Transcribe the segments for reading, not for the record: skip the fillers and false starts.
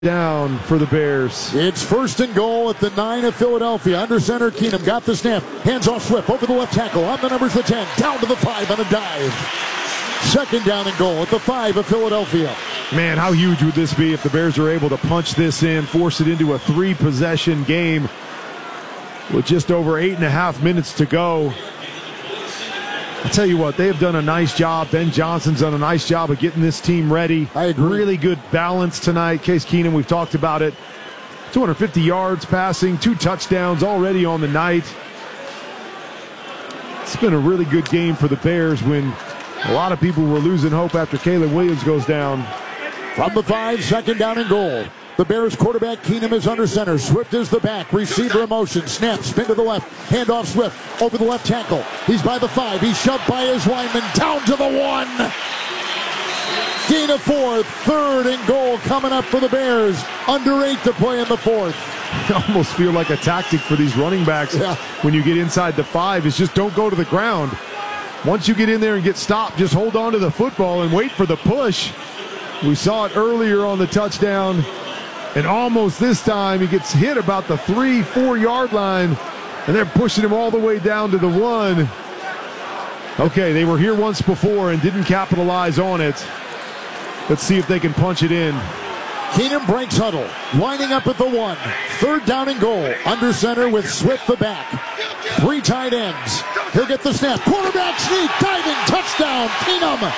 down for the Bears. It's 1st and goal at the 9 of Philadelphia. Under center, Keenum got the snap. Hands off Swift over the left tackle. On the numbers, the 10. Down to the 5 on a dive. 2nd down and goal at the 5 of Philadelphia. Man, how huge would this be if the Bears are able to punch this in, force it into a 3-possession game with just over 8.5 minutes to go. I'll tell you what, they have done a nice job. Ben Johnson's done a nice job of getting this team ready. I agree. Really good balance tonight. Case Keenum, we've talked about it. 250 yards passing, 2 touchdowns already on the night. It's been a really good game for the Bears when a lot of people were losing hope after Caleb Williams goes down. From the 5, 2nd down and goal. The Bears quarterback Keenum is under center. Swift is the back. Receiver in motion. Snap. Spin to the left. Handoff Swift over the left tackle. He's by the 5. He's shoved by his lineman. Down to the 1. Gain of 4. 3rd and goal coming up for the Bears. Under 8 to play in the 4th. I almost feel like a tactic for these running backs when you get inside the 5 is just don't go to the ground. Once you get in there and get stopped, just hold on to the football and wait for the push. We saw it earlier on the touchdown. And almost this time, he gets hit about the 3-4 yard line, and they're pushing him all the way down to the 1. Okay, they were here once before and didn't capitalize on it. Let's see if they can punch it in. Keenum breaks huddle, lining up at the 1. 3rd down and goal. Under center with Swift the back. 3 tight ends. He'll get the snap. Quarterback sneak, diving, touchdown, Keenum.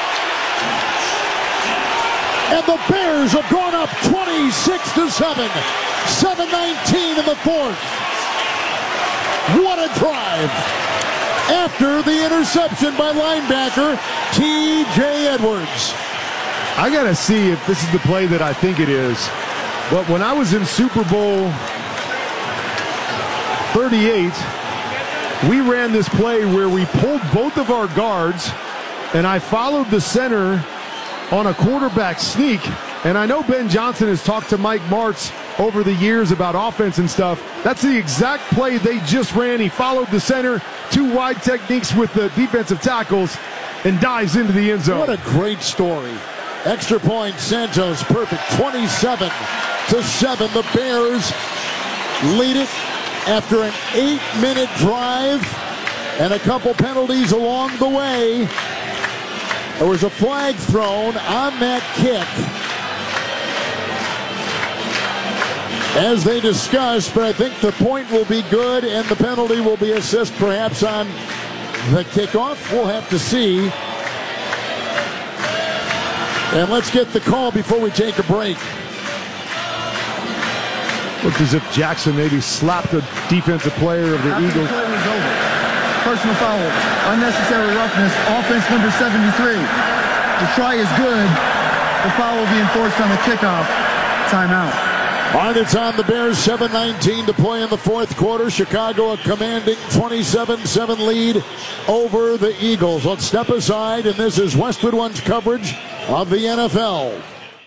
And the Bears have gone up 26-7. 7:19 in the 4th. What a drive. After the interception by linebacker T.J. Edwards. I got to see if this is the play that I think it is. But when I was in Super Bowl 38, we ran this play where we pulled both of our guards, and I followed the center on a quarterback sneak. And I know Ben Johnson has talked to Mike Martz over the years about offense and stuff. That's the exact play they just ran. He followed the center, 2 wide techniques with the defensive tackles, and dives into the end zone. What a great story. Extra point, Santos, perfect. 27-7. The Bears lead it after an 8-minute drive and a couple penalties along the way. There was a flag thrown on that kick, as they discussed, but I think the point will be good and the penalty will be assessed perhaps on the kickoff. We'll have to see. And let's get the call before we take a break. Looked as if Jackson maybe slapped the defensive player of the Eagles. The play was over. Personal foul, unnecessary roughness, offense number 73. The try is good. The foul will be enforced on the kickoff. Timeout. All right, it's on the Bears. 7:19 to play in the 4th quarter. Chicago a commanding 27-7 lead over the Eagles. Let's step aside, and this is Westwood One's coverage of the NFL.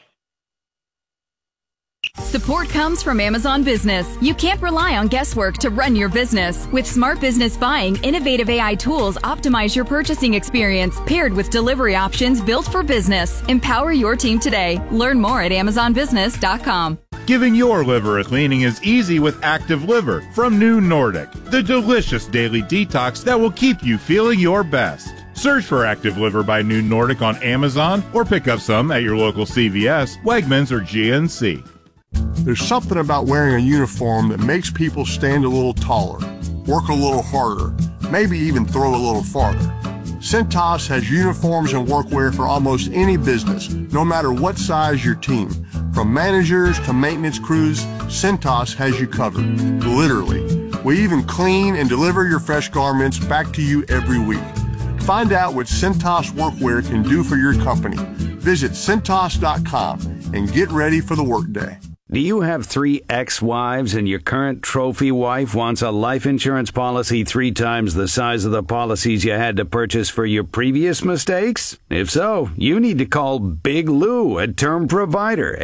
Support comes from Amazon Business. You can't rely on guesswork to run your business. With Smart Business Buying, innovative AI tools optimize your purchasing experience, paired with delivery options built for business. Empower your team today. Learn more at AmazonBusiness.com. Giving your liver a cleaning is easy with Active Liver from New Nordic, the delicious daily detox that will keep you feeling your best. Search for Active Liver by New Nordic on Amazon or pick up some at your local CVS, Wegmans, or GNC. There's something about wearing a uniform that makes people stand a little taller, work a little harder, maybe even throw a little farther. Cintas has uniforms and workwear for almost any business, no matter what size your team. From managers to maintenance crews, Cintas has you covered, literally. We even clean and deliver your fresh garments back to you every week. Find out what Cintas workwear can do for your company. Visit Cintas.com and get ready for the workday. Do you have 3 ex-wives and your current trophy wife wants a life insurance policy 3 times the size of the policies you had to purchase for your previous mistakes? If so, you need to call Big Lou at Term Provider,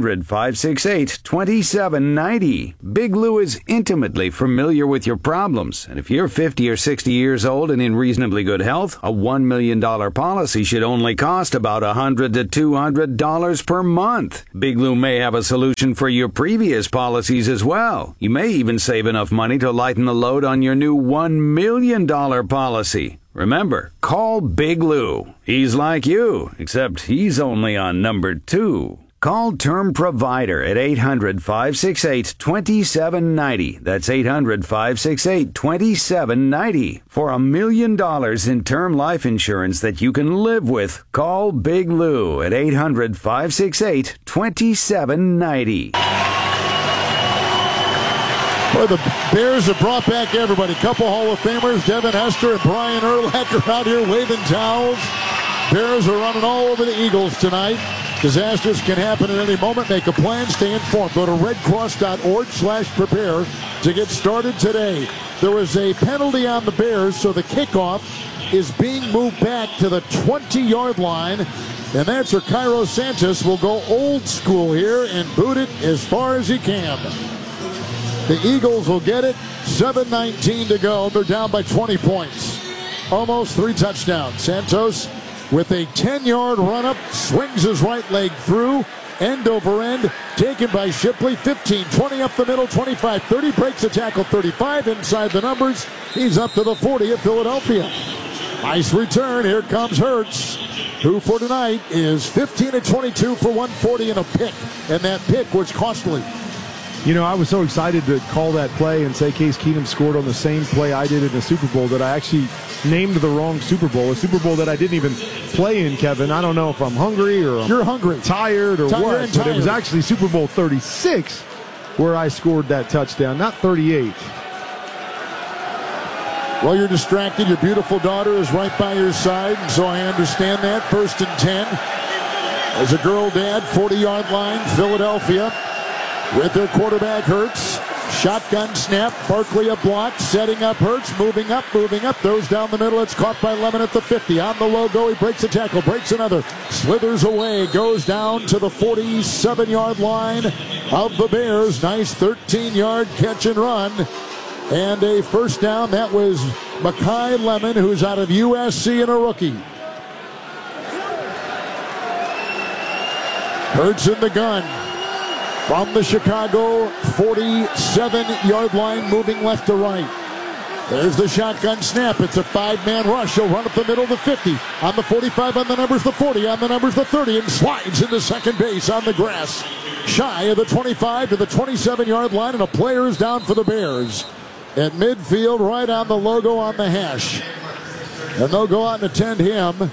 800-568-2790. Big Lou is intimately familiar with your problems, and if you're 50 or 60 years old and in reasonably good health, a $1 million policy should only cost about $100 to $200 per month. Big Lou may have a solution for your previous policies as well. You may even save enough money to lighten the load on your new $1 million policy. Remember, call Big Lou. He's like you, except he's only on number 2. Call Term Provider at 800-568-2790. That's 800-568-2790. For $1 million in term life insurance that you can live with, call Big Lou at 800-568-2790. Boy, the Bears have brought back everybody. Couple Hall of Famers, Devin Hester and Brian Urlacher out here waving towels. Bears are running all over the Eagles tonight. Disasters can happen at any moment. Make a plan. Stay informed. Go to redcross.org/prepare to get started today. There was a penalty on the Bears, so the kickoff is being moved back to the 20-yard line. And that's where Cairo Santos will go old school here and boot it as far as he can. The Eagles will get it. 7:19 to go. They're down by 20 points. Almost 3 touchdowns. Santos with a 10-yard run-up, swings his right leg through, end over end, taken by Shipley. 15, 20 up the middle, 25, 30, breaks a tackle, 35 inside the numbers. He's up to the 40 of Philadelphia. Nice return. Here comes Hurts, who for tonight is 15 of 22 for 140 and a pick. And that pick was costly. You know, I was so excited to call that play and say Case Keenum scored on the same play I did in the Super Bowl that I actually named the wrong Super Bowl, a Super Bowl that I didn't even play in, Kevin. I don't know if I'm hungry or You're hungry. tired or what, but it was actually Super Bowl 36 where I scored that touchdown, not 38. Well, you're distracted. Your beautiful daughter is right by your side, and so I understand that. 1st and 10. As a girl dad, 40-yard line, Philadelphia. With their quarterback, Hurts. Shotgun snap. Barkley a block. Setting up Hurts. Moving up. Throws down the middle. It's caught by Lemon at the 50. On the logo, he breaks a tackle. Breaks another. Slithers away. Goes down to the 47-yard line of the Bears. Nice 13-yard catch and run. And a first down. That was Makai Lemon, who's out of USC and a rookie. Hurts in the gun. From the Chicago 47-yard line, moving left to right. There's the shotgun snap. It's a 5-man rush. He'll run up the middle, the 50. On the 45, on the numbers, the 40. On the numbers, the 30. And slides into second base on the grass. Shy of the 25 to the 27-yard line. And a player is down for the Bears. At midfield, right on the logo on the hash. And they'll go out and attend him.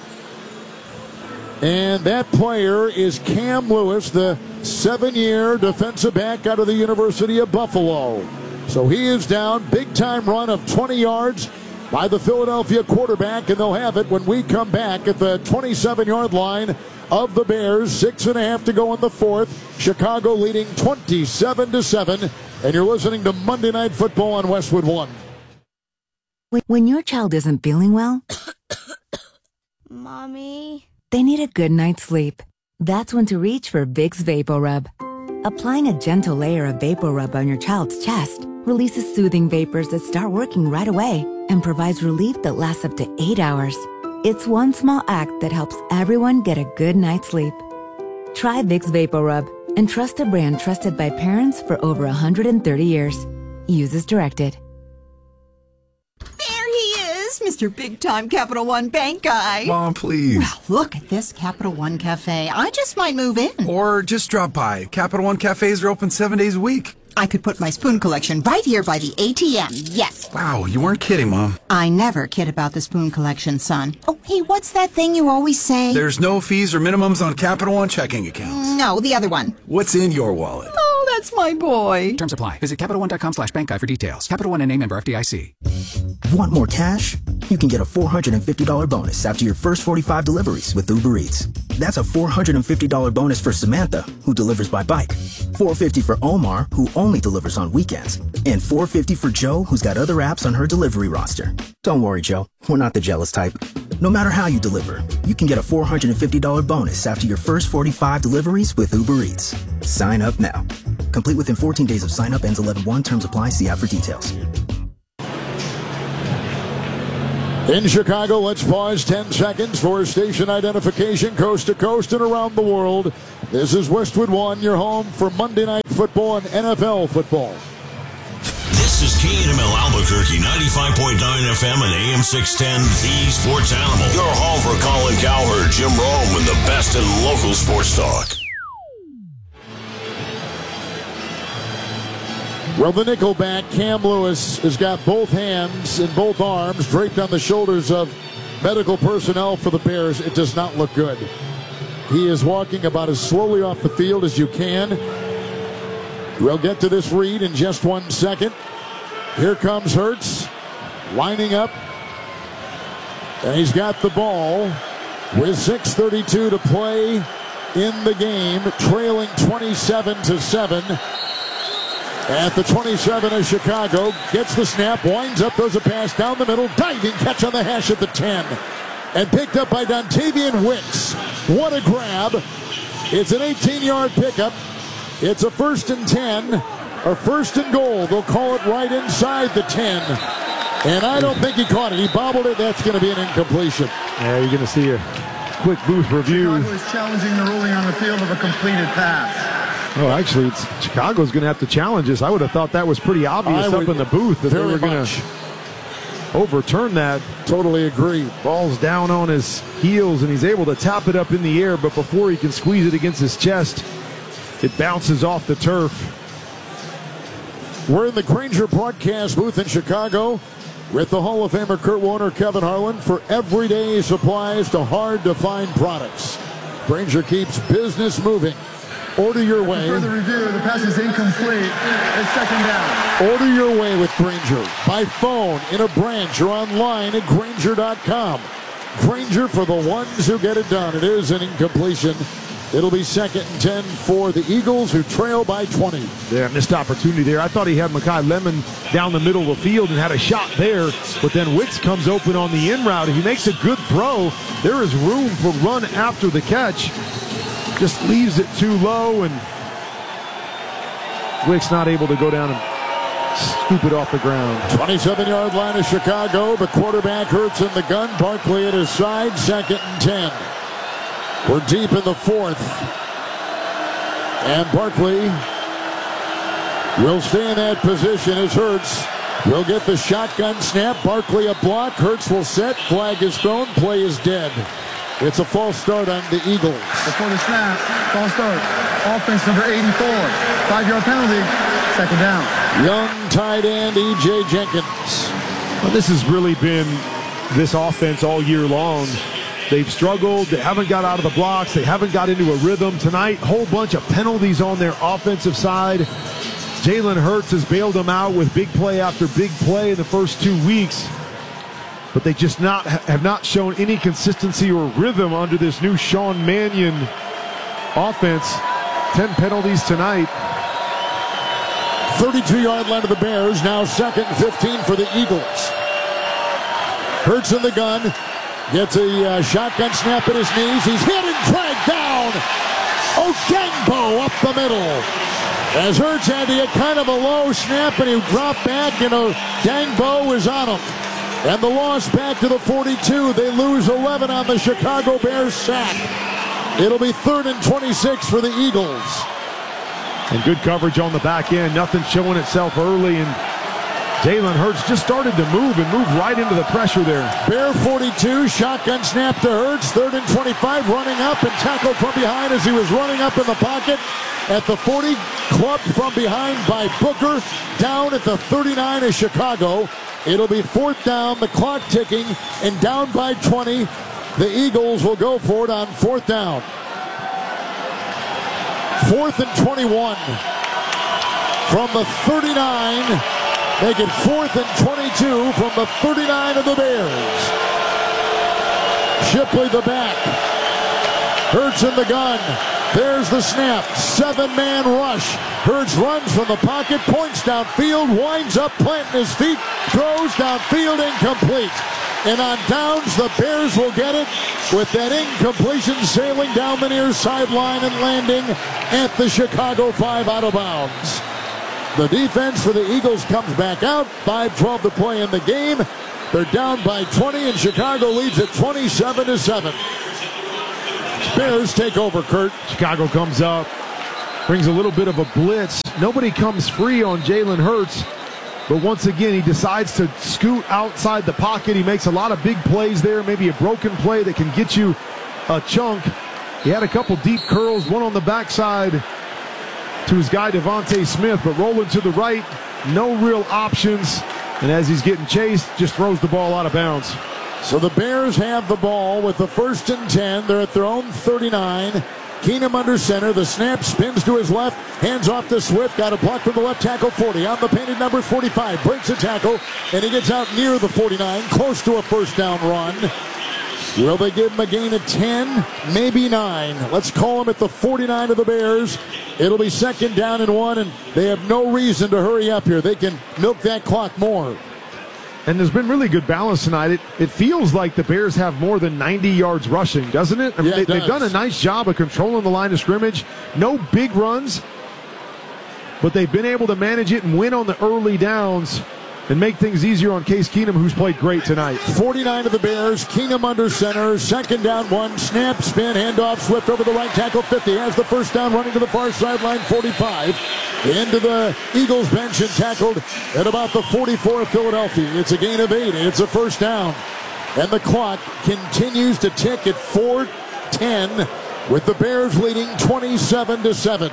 And that player is Cam Lewis, the 7-year defensive back out of the University of Buffalo. So he is down. Big-time run of 20 yards by the Philadelphia quarterback, and they'll have it when we come back at the 27-yard line of the Bears. 6.5 to go in the fourth. Chicago leading 27-7. And you're listening to Monday Night Football on Westwood One. When your child isn't feeling well, Mommy, they need a good night's sleep. That's when to reach for Vicks VapoRub. Applying a gentle layer of VapoRub on your child's chest releases soothing vapors that start working right away and provides relief that lasts up to 8 hours. It's one small act that helps everyone get a good night's sleep. Try Vicks VapoRub and trust a brand trusted by parents for over 130 years. Use as directed. There he is, Mr. Big-Time Capital One Bank guy. Mom, please. Well, look at this Capital One Cafe. I just might move in. Or just drop by. Capital One cafes are open 7 days a week. I could put my spoon collection right here by the ATM. Yes. Wow, you weren't kidding, Mom. I never kid about the spoon collection, son. Oh, hey, what's that thing you always say? There's no fees or minimums on Capital One checking accounts. No, the other one. What's in your wallet? Oh, that's my boy. Terms apply. Visit CapitalOne.com/bankguy for details. Capital One and a member FDIC. Want more cash? You can get a $450 bonus after your first 45 deliveries with Uber Eats. That's a $450 bonus for Samantha, who delivers by bike. $4.50 for Omar, who only delivers on weekends. And $4.50 for Joe, who's got other apps on her delivery roster. Don't worry, Joe. We're not the jealous type. No matter how you deliver, you can get a $450 bonus after your first 45 deliveries with Uber Eats. Sign up now. Complete within 14 days of sign up, ends 11/1. Terms apply. See app for details. In Chicago, let's pause 10 seconds for station identification coast to coast and around the world. This is Westwood One, your home for Monday Night Football and NFL football. This is KNML Albuquerque, 95.9 FM and AM 610, the Sports Animal. Your home for Colin Cowherd, Jim Rome, and the best in local sports talk. Well, the nickelback, Cam Lewis, has got both hands and both arms draped on the shoulders of medical personnel for the Bears. It does not look good. He is walking about as slowly off the field as you can. We'll get to this read in just 1 second. Here comes Hurts, lining up. And he's got the ball with 6:32 to play in the game, trailing 27-7. At the 27 of Chicago, gets the snap, winds up, throws a pass down the middle, diving catch on the hash at the 10. And picked up by Dontavian Wicks. What a grab. It's an 18-yard pickup. It's a 1st and 10, or 1st and goal. They'll call it right inside the 10. And I don't think he caught it. He bobbled it. That's going to be an incompletion. Yeah, you're going to see a quick booth review. Chicago is challenging the ruling on the field of a completed pass. Oh, actually, Chicago's going to have to challenge this. I would have thought that was pretty obvious up in the booth that they were going to overturn that. Totally agree. Ball's down on his heels, and he's able to tap it up in the air, but before he can squeeze it against his chest, it bounces off the turf. We're in the Grainger broadcast booth in Chicago with the Hall of Famer Kurt Warner, Kevin Harlan, for everyday supplies to hard-to-find products. Grainger keeps business moving. Order your way. For the review, the pass is incomplete. It's 2nd down. Order your way with Grainger. By phone, in a branch, or online at Grainger.com. Grainger for the ones who get it done. It is an incompletion. It'll be 2nd and 10 for the Eagles, who trail by 20. Yeah, missed opportunity there. I thought he had Mekhi Lemon down the middle of the field and had a shot there, but then Wicks comes open on the in route. He makes a good throw. There is room for run after the catch. Just leaves it too low, and Wicks not able to go down and scoop it off the ground. 27-yard line of Chicago. The quarterback Hurts in the gun. Barkley at his side. 2nd and 10. We're deep in the 4th. And Barkley will stay in that position as Hurts will get the shotgun snap. Barkley a block. Hurts will set. Flag is thrown. Play is dead. It's a false start on the Eagles. Before the snap, false start. Offense number 84. 5-yard penalty. 2nd down. Young tight end E.J. Jenkins. Well, this has really been this offense all year long. They've struggled. They haven't got out of the blocks. They haven't got into a rhythm. Tonight, whole bunch of penalties on their offensive side. Jalen Hurts has bailed them out with big play after big play in the first 2 weeks. But they just have not shown any consistency or rhythm under this new Sean Mannion offense. 10 penalties tonight. 32-yard line of the Bears. Now 2nd and 15 for the Eagles. Hurts in the gun. Gets a shotgun snap at his knees. He's hit and dragged down. Ogangbo up the middle. As Hurts had to get kind of a low snap, and he dropped back, and Ogangbo is on him. And the loss back to the 42. They lose 11 on the Chicago Bears sack. It'll be 3rd and 26 for the Eagles. And good coverage on the back end. Nothing showing itself early. And Jalen Hurts just started to move and moved right into the pressure there. Bear 42, shotgun snap to Hurts. 3rd and 25, running up and tackled from behind as he was running up in the pocket. At the 40, clubbed from behind by Booker. Down at the 39 of Chicago. It'll be 4th down, the clock ticking, and down by 20. The Eagles will go for it on 4th down. 4th and 21 from the 39. Make it 4th and 22 from the 39 of the Bears. Shipley the back. Hurts in the gun. There's the snap. 7-man rush. Hurts runs from the pocket, points downfield, winds up, planting his feet, throws downfield, incomplete. And on downs, the Bears will get it with that incompletion sailing down the near sideline and landing at the Chicago 5 out of bounds. The defense for the Eagles comes back out. 5:12 to play in the game. They're down by 20, and Chicago leads at 27-7. Bears take over, Kurt. Chicago comes up, brings a little bit of a blitz. Nobody comes free on Jalen Hurts. But once again, he decides to scoot outside the pocket. He makes a lot of big plays there, maybe a broken play that can get you a chunk. He had a couple deep curls, one on the backside to his guy Devontae Smith, but rolling to the right, no real options. And as he's getting chased, just throws the ball out of bounds. So the Bears have the ball with the 1st and 10. They're at their own 39. Keenum under center. The snap spins to his left. Hands off to Swift. Got a block from the left tackle 40. On the painted number 45. Breaks a tackle. And he gets out near the 49. Close to a first down run. Will they give him a gain of 10? Maybe 9. Let's call him at the 49 of the Bears. It'll be 2nd down and 1. And they have no reason to hurry up here. They can milk that clock more. And there's been really good balance tonight. It feels like the Bears have more than 90 yards rushing, doesn't it? I mean, yeah, they've done a nice job of controlling the line of scrimmage. No big runs, but they've been able to manage it and win on the early downs and make things easier on Case Keenum, who's played great tonight. 49 of the Bears, Keenum under center, 2nd down 1, snap, spin, handoff, Swift over the right tackle 50, has the first down running to the far sideline 45, into the Eagles bench and tackled at about the 44 of Philadelphia. It's a gain of 8, it's a first down, and the clock continues to tick at 4:10 with the Bears leading 27-7.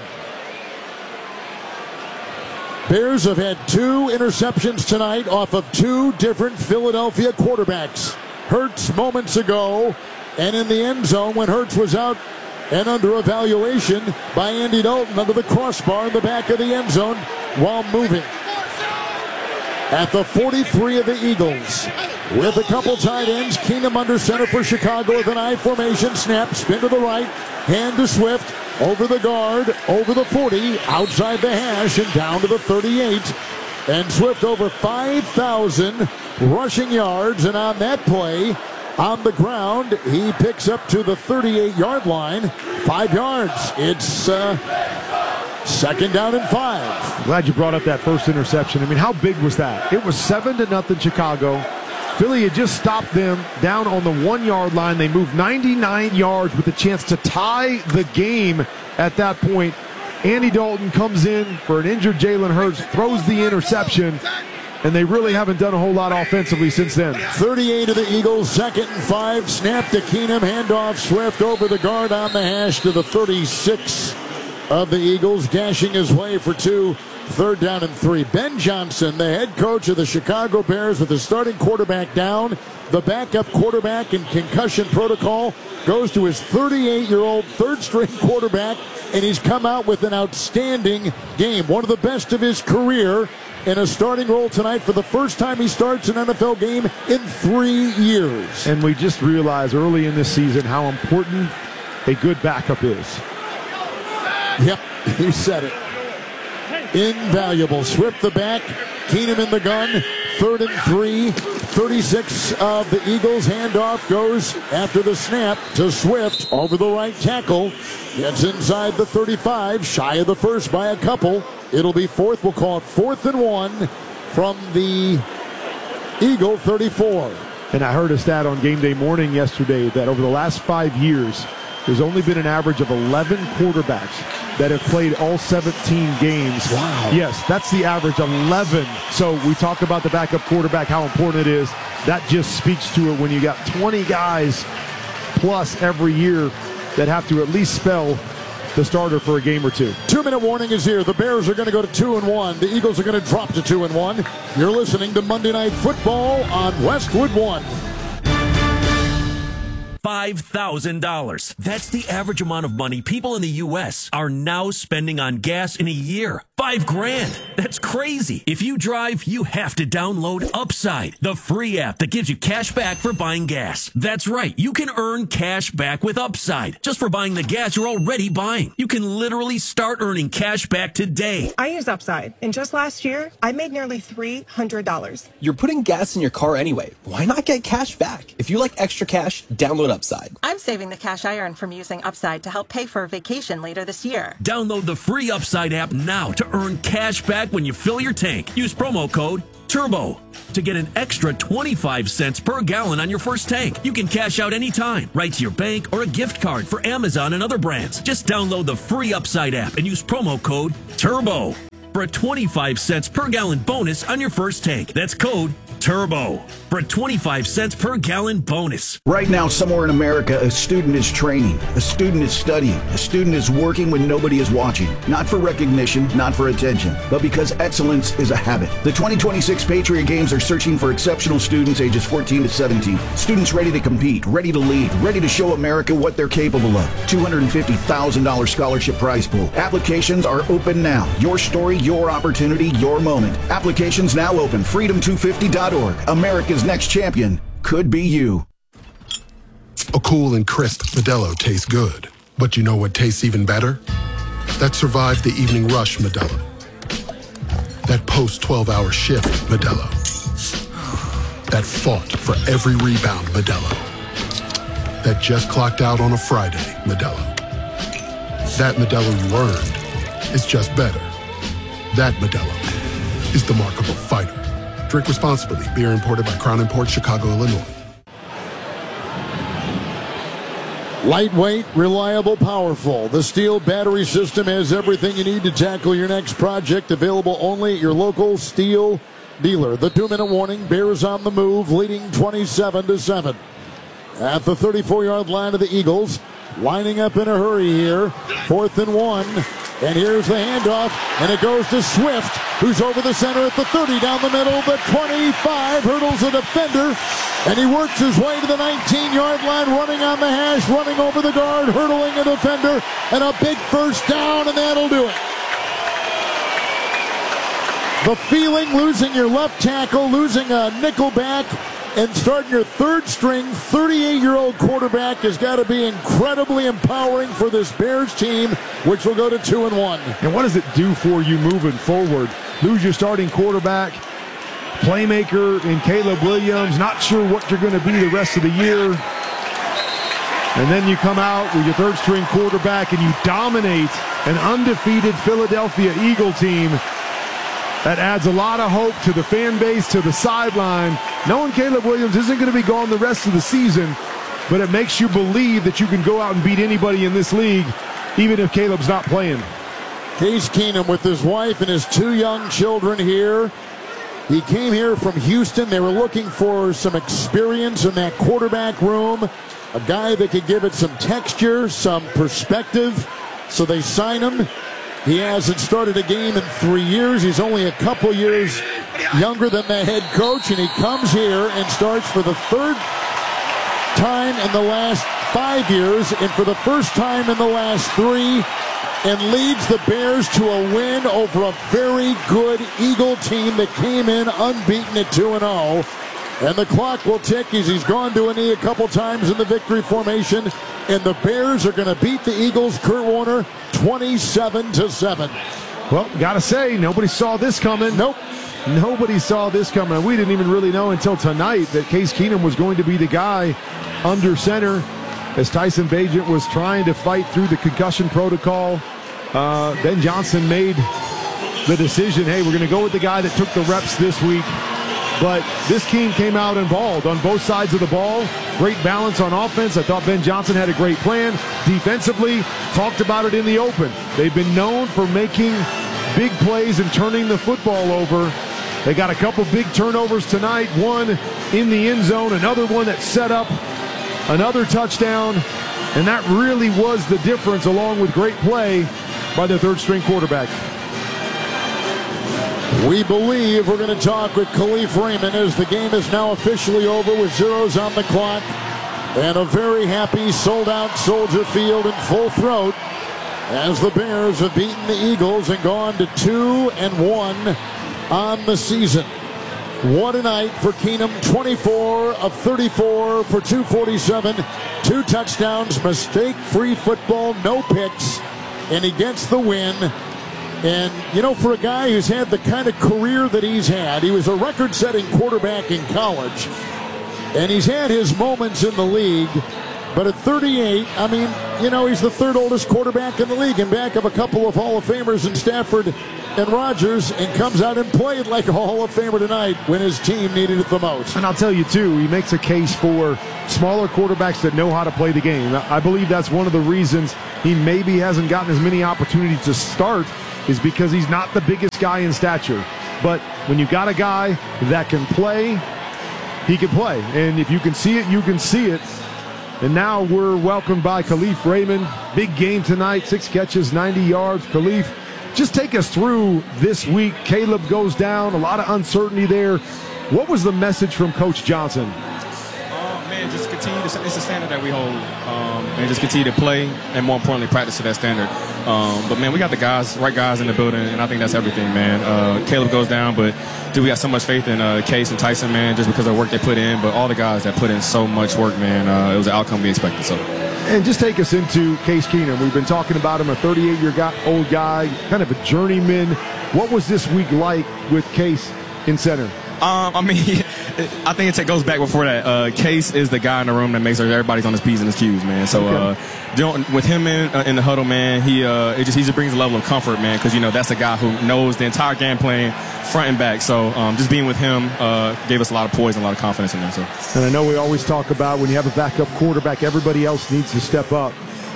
Bears have had 2 interceptions tonight off of 2 different Philadelphia quarterbacks. Hurts moments ago, and in the end zone when Hurts was out and under evaluation by Andy Dalton under the crossbar in the back of the end zone while moving. At the 43 of the Eagles, with a couple tight ends, Keenum under center for Chicago with an I formation, snap, spin to the right, hand to Swift, over the guard, over the 40, outside the hash, and down to the 38. And Swift over 5,000 rushing yards, and on that play, on the ground, he picks up to the 38-yard line, 5 yards. It's 2nd down and 5. Glad you brought up that first interception. I mean, how big was that? It was 7-0 Chicago. Philly had just stopped them down on the 1-yard line. They moved 99 yards with a chance to tie the game at that point. Andy Dalton comes in for an injured Jalen Hurts, throws the interception, and they really haven't done a whole lot offensively since then. 38 of the Eagles, 2nd and 5. Snap to Keenum, handoff Swift over the guard on the hash to the 36 of the Eagles, dashing his way for 2. 3rd down and 3. Ben Johnson, the head coach of the Chicago Bears, with the starting quarterback down. The backup quarterback in concussion protocol goes to his 38-year-old third-string quarterback, and he's come out with an outstanding game. One of the best of his career in a starting role tonight for the first time he starts an NFL game in 3 years. And we just realized early in this season how important a good backup is. Yep, you said it. Invaluable. Swift the back, Keenum in the gun, 3rd and 3. 36 of the Eagles. Handoff goes after the snap to Swift over the right tackle. Gets inside the 35, shy of the first by a couple. It'll be 4th. We'll call it 4th and 1 from the Eagle 34. And I heard a stat on Game Day Morning yesterday that over the last 5 years, there's only been an average of 11 quarterbacks that have played all 17 games. Wow. Yes, that's the average, 11. So we talk about the backup quarterback, how important it is. That just speaks to it when you got 20 guys plus every year that have to at least spell the starter for a game or 2. 2-minute warning is here. The Bears are going to go to 2-1. The Eagles are going to drop to 2-1. You're listening to Monday Night Football on Westwood One. $5,000. That's the average amount of money people in the U.S. are now spending on gas in a year. $5,000. That's crazy. If you drive, you have to download Upside, the free app that gives you cash back for buying gas. That's right. You can earn cash back with Upside just for buying the gas you're already buying. You can literally start earning cash back today. I use Upside, and just last year, I made nearly $300. You're putting gas in your car anyway. Why not get cash back? If you like extra cash, download Upside. I'm saving the cash I earn from using Upside to help pay for a vacation later this year. Download the free Upside app now to earn cash back when you fill your tank. Use promo code TURBO to get an extra 25 cents per gallon on your first tank. You can cash out anytime, right to your bank or a gift card for Amazon and other brands. Just download the free Upside app and use promo code TURBO for a 25 cents per gallon bonus on your first tank. That's code TURBO for a 25 cents per gallon bonus. Right now, somewhere in America, a student is training, a student is studying, a student is working when nobody is watching. Not for recognition, not for attention, but because excellence is a habit. The 2026 Patriot Games are searching for exceptional students ages 14 to 17. Students ready to compete, ready to lead, ready to show America what they're capable of. $250,000 scholarship prize pool. Applications are open now. Your story, your opportunity, your moment. Applications now open. Freedom250.org. America's next champion could be you. A cool and crisp Modelo tastes good. But you know what tastes even better? That survived the evening rush Modelo. That post-12-hour shift Modelo. That fought for every rebound Modelo. That just clocked out on a Friday Modelo. That Modelo you earned is just better. That Modelo is the mark of a fighter. Drink responsibly. Beer imported by Crown Imports, Chicago, Illinois. Lightweight, reliable, powerful. The Steel battery system has everything you need to tackle your next project. Available only at your local Steel dealer. The 2-minute warning. Bears on the move, leading 27-7. At the 34-yard line of the Eagles, lining up in a hurry here. 4th and 1. And here's the handoff, and it goes to Swift, who's over the center at the 30, down the middle, the 25, hurdles a defender, and he works his way to the 19-yard line, running on the hash, running over the guard, hurdling a defender, and a big first down, and that'll do it. The feeling, losing your left tackle, losing a nickel back, and starting your third-string 38-year-old quarterback has got to be incredibly empowering for this Bears team, which will go to 2-1. And what does it do for you moving forward? Lose your starting quarterback, playmaker in Caleb Williams, not sure what you're going to be the rest of the year. And then you come out with your third-string quarterback and you dominate an undefeated Philadelphia Eagle team. That adds a lot of hope to the fan base, to the sideline. Knowing Caleb Williams isn't going to be gone the rest of the season, but it makes you believe that you can go out and beat anybody in this league, even if Caleb's not playing. Case Keenum with his wife and his 2 young children here. He came here from Houston. They were looking for some experience in that quarterback room, a guy that could give it some texture, some perspective, so they sign him. He hasn't started a game in 3 years. He's only a couple years younger than the head coach, and he comes here and starts for the 3rd time in the last 5 years and for the first time in the last 3, and leads the Bears to a win over a very good Eagle team that came in unbeaten at 2-0. And the clock will tick as he's gone to a knee a couple times in the victory formation. And the Bears are going to beat the Eagles, Kurt Warner, 27-7. Well, got to say, nobody saw this coming. Nope. Nobody saw this coming. We didn't even really know until tonight that Case Keenum was going to be the guy under center as Tyson Bagent was trying to fight through the concussion protocol. Ben Johnson made the decision, hey, we're going to go with the guy that took the reps this week. But this team came out and balled on both sides of the ball. Great balance on offense. I thought Ben Johnson had a great plan. Defensively, talked about it in the open. They've been known for making big plays and turning the football over. They got a couple big turnovers tonight. One in the end zone, another one that set up another touchdown. And that really was the difference, along with great play by the third-string quarterback. We believe we're going to talk with Khalif Raymond as the game is now officially over with zeros on the clock and a very happy sold-out Soldier Field in full throat. as the Bears have beaten the Eagles and gone to 2-1 on the season. What a night for Keenum. 24 of 34 for 247, 2 touchdowns, mistake-free football, no picks, and he gets the win. And, you know, for a guy who's had the kind of career that he's had, he was a record-setting quarterback in college, and he's had his moments in the league. But at 38, I mean, you know, he's the 3rd oldest quarterback in the league and back of a couple of Hall of Famers in Stafford and Rodgers, and comes out and played like a Hall of Famer tonight when his team needed it the most. And I'll tell you, too, he makes a case for smaller quarterbacks that know how to play the game. I believe that's one of the reasons he maybe hasn't gotten as many opportunities to start, is because he's not the biggest guy in stature. But when you got a guy that can play, he can play. And if you can see it, you can see it. And now we're welcomed by Kalif Raymond. Big game tonight, 6 catches, 90 yards. Kalif, just take us through this week. Caleb goes down, a lot of uncertainty there. What was the message from Coach Johnson? Man, just continue to, it's a standard that we hold, and just continue to play, and more importantly, practice to that standard. But man, we got the right guys in the building, and I think that's everything, man. Caleb goes down, but dude, we got so much faith in Case and Tyson, man, just because of the work they put in. But all the guys that put in so much work, man, it was the outcome we expected. So. And just take us into Case Keenum. We've been talking about him, a 38-year-old guy, kind of a journeyman. What was this week like with Case in center? I mean, I think it goes back before that. Case is the guy in the room that makes sure everybody's on his P's and his Q's, man. So with him in the huddle, man, he just brings a level of comfort, man, because, you know, that's a guy who knows the entire game plan front and back. So just being with him gave us a lot of poise and a lot of confidence in him. So. And I know we always talk about when you have a backup quarterback, everybody else needs to step up.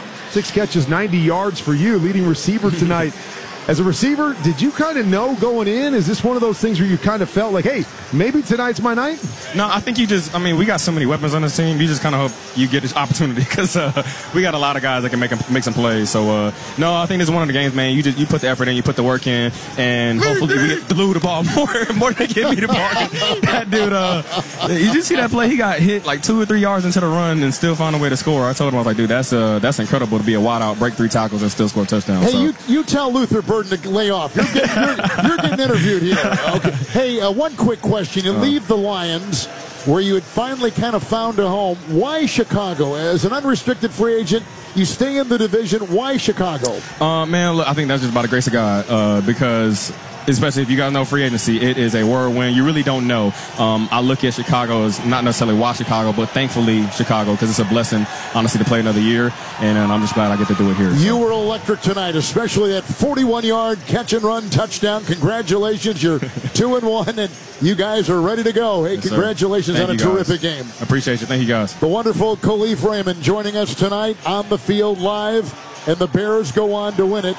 6 catches, 90 yards for you, leading receiver tonight. As a receiver, did you kind of know going in? Is this one of those things where you kind of felt like, hey, maybe tonight's my night? No, I think we got so many weapons on this team. You just kind of hope you get this opportunity because we got a lot of guys that can make some plays. So, no, I think this is one of the games, man. You put the effort in, you put the work in, and hopefully we get Lou the ball more than give me the ball. That dude, you just see that play? He got hit like 2 or 3 yards into the run and still found a way to score. I told him, I was like, dude, that's incredible to be a wide out, break 3 tackles, and still score a touchdown. Hey, so. you tell Luther Burden to lay off. You're getting interviewed here. Okay. Hey, one quick question. You leave the Lions, where you had finally kind of found a home. Why Chicago? As an unrestricted free agent, you stay in the division. Why Chicago? Man, look, I think that's just by the grace of God, because especially if you guys know free agency, it is a whirlwind. You really don't know. I look at Chicago as not necessarily why Chicago, but thankfully Chicago, because it's a blessing, honestly, to play another year, and I'm just glad I get to do it here. You were electric tonight, especially that 41-yard catch-and-run touchdown. Congratulations. You're 2-1, and you guys are ready to go. Hey, yes, congratulations on a terrific game. I appreciate you. Thank you, guys. The wonderful Kalif Raymond joining us tonight on the field live, and the Bears go on to win it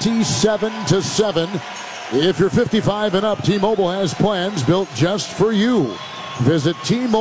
27-7. If you're 55 and up, T-Mobile has plans built just for you. Visit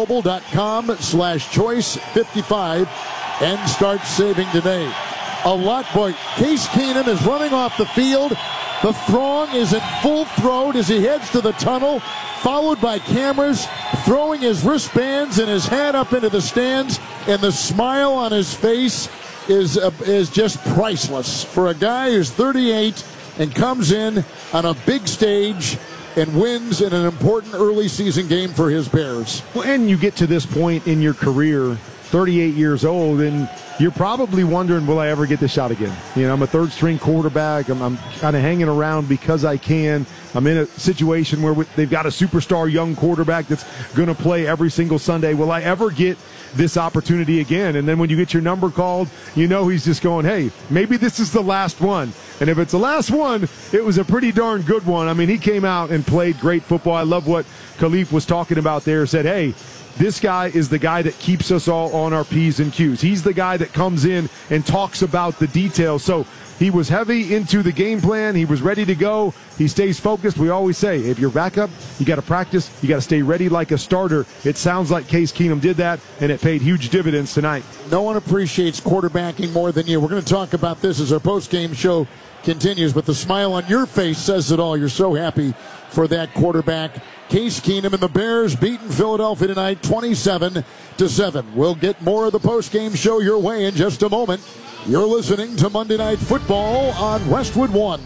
T-Mobile.com/choice55 and start saving today. A lot, boy. Case Keenum is running off the field. The throng is in full throat as he heads to the tunnel, followed by cameras, throwing his wristbands and his hat up into the stands, and the smile on his face is just priceless for a guy who's 38 and comes in on a big stage and wins in an important early season game for his Bears. Well, and you get to this point in your career, 38 years old, and you're probably wondering, will I ever get this shot again? You know, I'm a third-string quarterback. I'm kind of hanging around because I can. I'm in a situation where they've got a superstar young quarterback that's going to play every single Sunday. Will I ever get this opportunity again? And then when you get your number called, you know he's just going, hey, maybe this is the last one. And if it's the last one, it was a pretty darn good one. I mean, he came out and played great football. I love what Kalif was talking about there. Said, hey, this guy is the guy that keeps us all on our P's and Q's. He's the guy that comes in and talks about the details. So he was heavy into the game plan. He was ready to go. He stays focused. We always say, if you're back up, you got to practice. You got to stay ready like a starter. It sounds like Case Keenum did that, and it paid huge dividends tonight. No one appreciates quarterbacking more than you. We're going to talk about this as our post-game show continues, but the smile on your face says it all. You're so happy for that quarterback Case Keenum and the Bears beating Philadelphia tonight 27-7. We'll get more of the post-game show your way in just a moment. You're listening to Monday Night Football on Westwood One.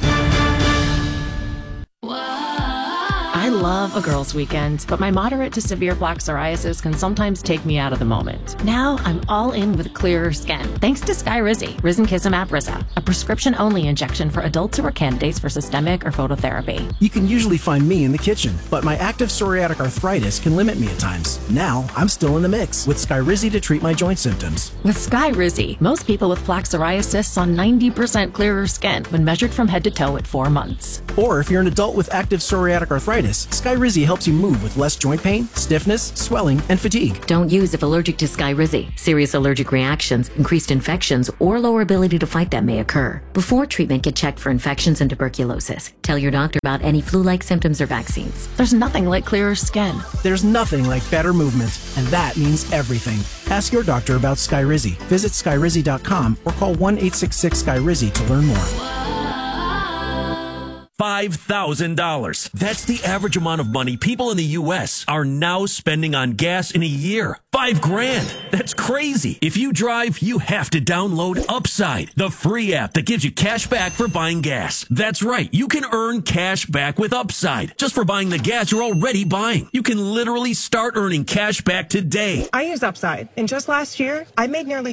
I love a girls' weekend, but my moderate to severe plaque psoriasis can sometimes take me out of the moment. Now I'm all in with clearer skin, thanks to Skyrizi, Risankizumab Rizza, a prescription-only injection for adults who are candidates for systemic or phototherapy. You can usually find me in the kitchen, but my active psoriatic arthritis can limit me at times. Now I'm still in the mix with Skyrizi to treat my joint symptoms. With Skyrizi, most people with plaque psoriasis saw 90% clearer skin when measured from head to toe at 4 months. Or if you're an adult with active psoriatic arthritis, Skyrizi helps you move with less joint pain, stiffness, swelling, and fatigue. Don't use if allergic to Skyrizi. Serious allergic reactions, increased infections, or lower ability to fight them may occur. Before treatment, get checked for infections and tuberculosis. Tell your doctor about any flu-like symptoms or vaccines. There's nothing like clearer skin. There's nothing like better movement, and that means everything. Ask your doctor about Skyrizi. Visit Skyrizi.com or call 1-866-SKYRIZI to learn more. $5,000. That's the average amount of money people in the U.S. are now spending on gas in a year. $5,000. That's crazy. If you drive, you have to download Upside, the free app that gives you cash back for buying gas. That's right. You can earn cash back with Upside just for buying the gas you're already buying. You can literally start earning cash back today. I use Upside, and just last year, I made nearly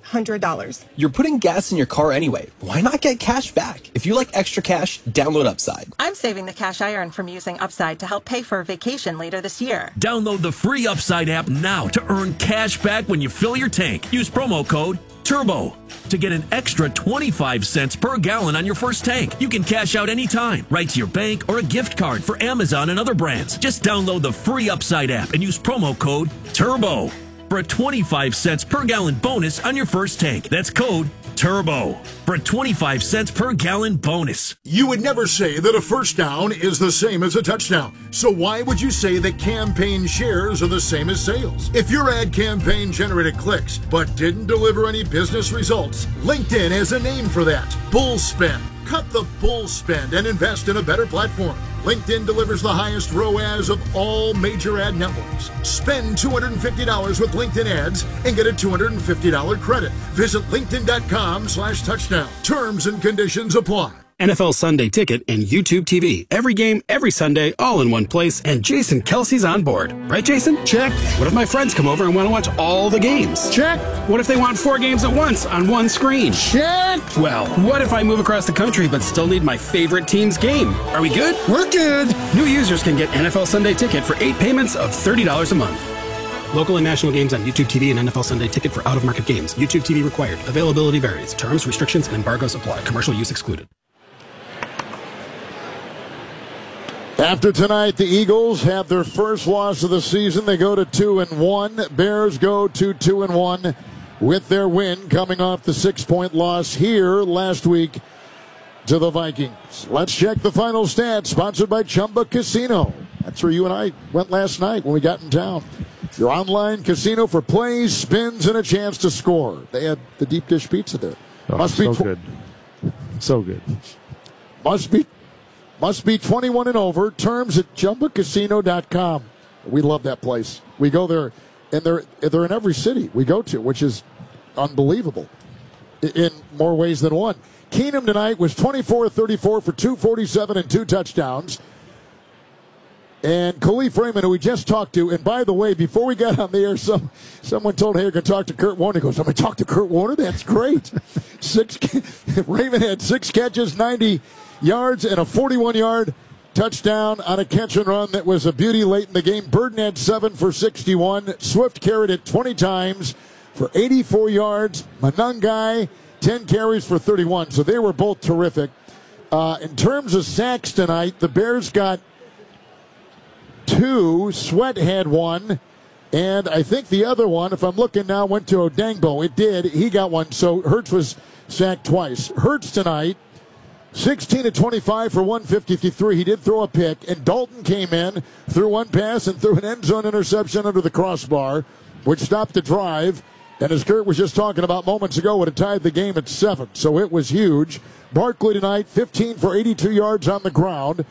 $300. You're putting gas in your car anyway. Why not get cash back? If you like extra cash, download Upside. I'm saving the cash I earn from using Upside to help pay for a vacation later this year. Download the free Upside app now to earn cash back when you fill your tank. Use promo code TURBO to get an extra 25 cents per gallon on your first tank. You can cash out anytime, right to your bank or a gift card for Amazon and other brands. Just download the free Upside app and use promo code TURBO for a 25 cents per gallon bonus on your first tank. That's code TURBO for a 25 cents per gallon bonus. You would never say that a first down is the same as a touchdown. So why would you say that campaign shares are the same as sales? If your ad campaign generated clicks but didn't deliver any business results, LinkedIn has a name for that. Bull spend. Cut the bull spend and invest in a better platform. LinkedIn delivers the highest ROAS of all major ad networks. Spend $250 with LinkedIn ads and get a $250 credit. Visit linkedin.com/touchdown. Terms and conditions apply. NFL Sunday Ticket and YouTube TV. Every game, every Sunday, all in one place, and Jason Kelsey's on board. Right, Jason? Check. What if my friends come over and want to watch all the games? Check. What if they want 4 games at once on one screen? Check. Well, what if I move across the country but still need my favorite team's game? Are we good? We're good. New users can get NFL Sunday Ticket for 8 payments of $30 a month. Local and national games on YouTube TV and NFL Sunday Ticket for out-of-market games. YouTube TV required. Availability varies. Terms, restrictions, and embargoes apply. Commercial use excluded. After tonight, the Eagles have their first loss of the season. They go to 2-1. Bears go to 2-1 with their win coming off the 6-point loss here last week to the Vikings. Let's check the final stats, sponsored by Chumba Casino. That's where you and I went last night when we got in town. Your online casino for plays, spins, and a chance to score. They had the deep dish pizza there. Oh, so good. So good. Must be 21 and over. Terms at ChumbaCasino.com. We love that place. We go there, and they're in every city we go to, which is unbelievable in more ways than one. Keenum tonight was 24-34 for 247 and 2 touchdowns. And Khalif Raymond, who we just talked to, and by the way, before we got on the air, someone told Hager to talk to Kurt Warner. He goes, I'm going to talk to Kurt Warner? That's great. Raymond had 6 catches, 90 yards, and a 41-yard touchdown on a catch and run that was a beauty late in the game. Burden had 7 for 61. Swift carried it 20 times for 84 yards. Manungai, 10 carries for 31. So they were both terrific. In terms of sacks tonight, the Bears got 2. Sweat had 1. And I think the other one, if I'm looking now, went to Odangbo. It did. He got 1. So Hurts was sacked twice. Hurts tonight, 16-25 for 153. He did throw a pick, and Dalton came in, threw 1 pass, and threw an end zone interception under the crossbar, which stopped the drive. And as Kurt was just talking about moments ago, would have tied the game at 7. So it was huge. Barkley tonight, 15 for 82 yards on the ground.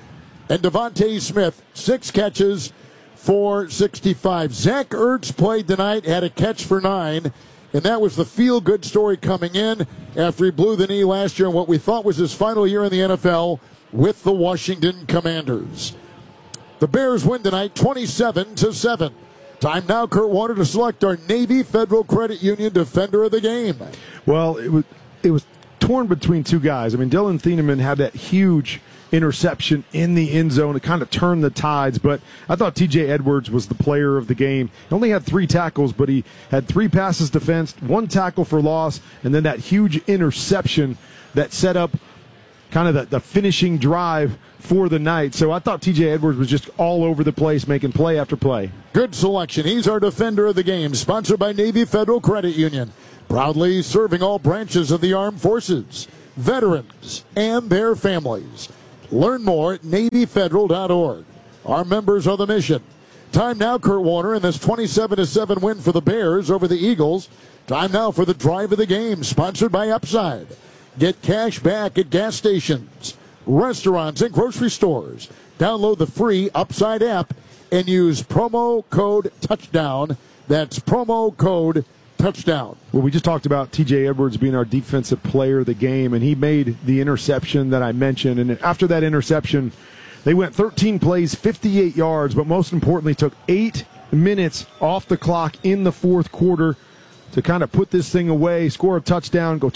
And Devontae Smith, 6 catches for 65. Zach Ertz played tonight, had a catch for 9. And that was the feel-good story coming in after he blew the knee last year in what we thought was his final year in the NFL with the Washington Commanders. The Bears win tonight 27-7. Time now, Kurt Warner, to select our Navy Federal Credit Union Defender of the Game. Well, it was torn between two guys. I mean, Dylan Thieneman had that huge interception in the end zone to kind of turn the tides, but I thought TJ Edwards was the player of the game. He only had 3 tackles, but he had 3 passes defensed, 1 tackle for loss, and then that huge interception that set up kind of the finishing drive for the night. So I thought TJ Edwards was just all over the place, making play after play. Good selection. He's our Defender of the Game, sponsored by Navy Federal Credit Union, proudly serving all branches of the armed forces, veterans, and their families. Learn more at NavyFederal.org. Our members are the mission. Time now, Kurt Warner, in this 27-7 win for the Bears over the Eagles. Time now for the Drive of the Game, sponsored by Upside. Get cash back at gas stations, restaurants, and grocery stores. Download the free Upside app and use promo code TOUCHDOWN. That's promo code touchdown. Well, we just talked about TJ Edwards being our defensive player of the game, and he made the interception that I mentioned. And after that interception, they went 13 plays, 58 yards, but most importantly, took 8 minutes off the clock in the fourth quarter to kind of put this thing away, score a touchdown, go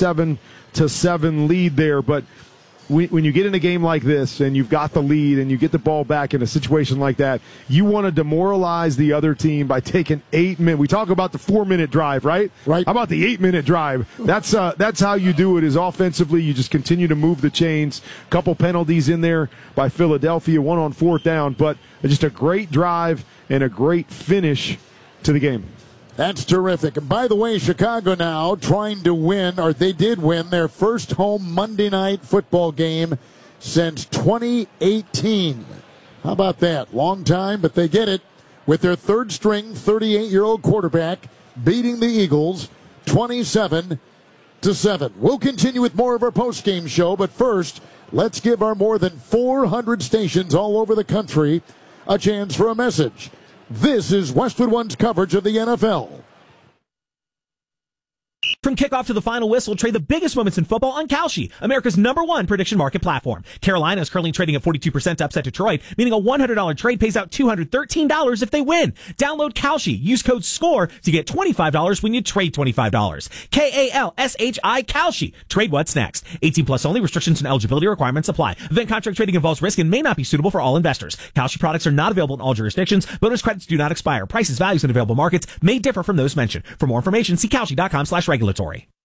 27-7 lead there. But when you get in a game like this and you've got the lead and you get the ball back in a situation like that, you want to demoralize the other team by taking 8 minutes. We talk about the 4-minute drive, right? Right. How about the 8-minute drive? That's how you do it, is offensively. You just continue to move the chains. A couple penalties in there by Philadelphia, 1 on 4th down, but just a great drive and a great finish to the game. That's terrific. And by the way, Chicago now trying to win, or they did win, their first home Monday night football game since 2018. How about that? Long time, but they get it with their third string 38-year-old quarterback beating the Eagles 27-7. We'll continue with more of our post-game show, but first, let's give our more than 400 stations all over the country a chance for a message. This is Westwood One's coverage of the NFL. From kickoff to the final whistle, trade the biggest moments in football on Kalshi, America's #1 prediction market platform. Carolina is currently trading at 42% to upset Detroit, meaning a $100 trade pays out $213 if they win. Download Kalshi. Use code SCORE to get $25 when you trade $25. Kalshi, Kalshi. Trade what's next. 18 plus only. Restrictions and eligibility requirements apply. Event contract trading involves risk and may not be suitable for all investors. Kalshi products are not available in all jurisdictions. Bonus credits do not expire. Prices, values, and available markets may differ from those mentioned. For more information, see Kalshi.com/regulatory.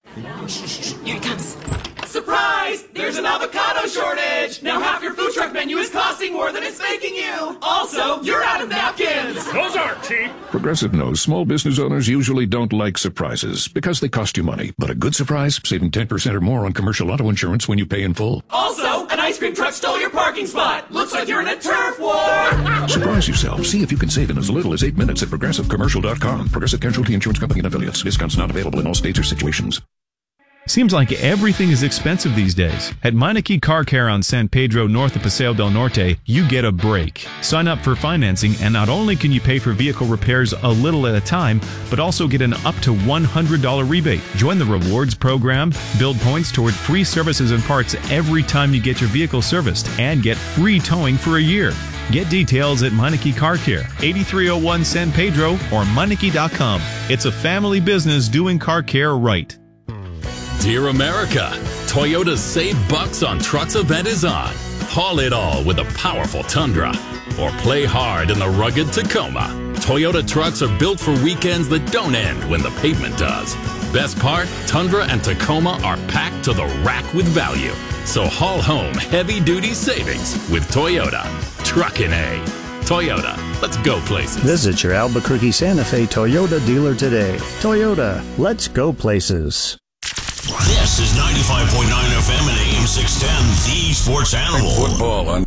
Here it comes. Surprise! There's an avocado shortage! Now half your food truck menu is costing more than it's making you! Also, you're out of napkins! Those aren't cheap! Progressive knows small business owners usually don't like surprises because they cost you money. But a good surprise, saving 10% or more on commercial auto insurance when you pay in full. Also, an ice cream truck stole your parking spot! Looks like you're in a turf war! Surprise yourself. See if you can save in as little as 8 minutes at ProgressiveCommercial.com. Progressive Casualty Insurance Company and Affiliates. Discounts not available in all states or situations. Seems like everything is expensive these days. At Meineke Car Care on San Pedro north of Paseo del Norte, you get a break. Sign up for financing, and not only can you pay for vehicle repairs a little at a time, but also get an up to $100 rebate. Join the rewards program, build points toward free services and parts every time you get your vehicle serviced, and get free towing for a year. Get details at Meineke Car Care, 8301 San Pedro, or Meineke.com. It's a family business doing car care right. Dear America, Toyota's Save Bucks on Trucks event is on. Haul it all with a powerful Tundra, or play hard in the rugged Tacoma. Toyota trucks are built for weekends that don't end when the pavement does. Best part, Tundra and Tacoma are packed to the rack with value. So haul home heavy-duty savings with Toyota. Truckin' A. Toyota, let's go places. Visit your Albuquerque Santa Fe Toyota dealer today. Toyota, let's go places. This is 95.9 FM and AM 610, the Sports Animal. And football on